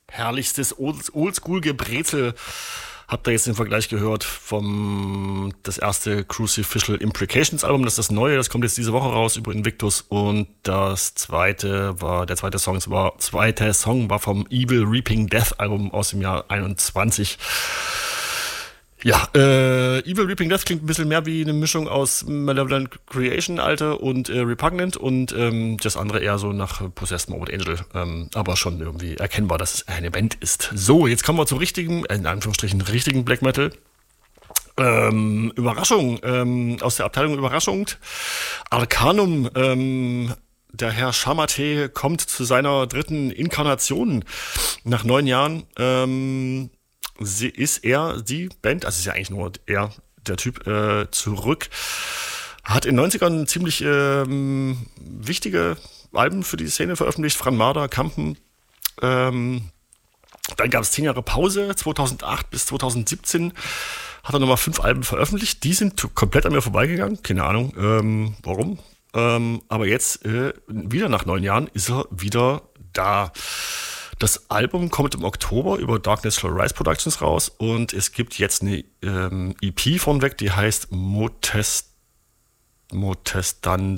Herrlichstes Oldschool-Gebrezel. Habt ihr jetzt den Vergleich gehört vom das erste Crucificial Imprecations Album, das ist das neue, das kommt jetzt diese Woche raus über Invictus, und der zweite Song war vom Evil Reaping Death Album aus dem Jahr 21. Ja, Evil Reaping Death klingt ein bisschen mehr wie eine Mischung aus Malevolent Creation, Alte, und Repugnant, und das andere eher so nach Possessed Morbid Angel, aber schon irgendwie erkennbar, dass es eine Band ist. So, jetzt kommen wir zum richtigen, in Anführungsstrichen richtigen Black Metal. Überraschung, aus der Abteilung Überraschung. Arcanum, der Herr Shamate kommt zu seiner dritten Inkarnation nach 9 Jahren. Die Band, also ist ja eigentlich nur er, der Typ, zurück. Hat in den 90ern ziemlich wichtige Alben für die Szene veröffentlicht. Fran Marder, Kampen. Dann gab es 10 Jahre Pause, 2008 bis 2017 hat er nochmal 5 Alben veröffentlicht. Die sind komplett an mir vorbeigegangen, keine Ahnung warum. Aber jetzt, wieder nach 9 Jahren, ist er wieder da. Das Album kommt im Oktober über Darkness Shall Rise Productions raus, und es gibt jetzt eine EP von weg, die heißt Motestandante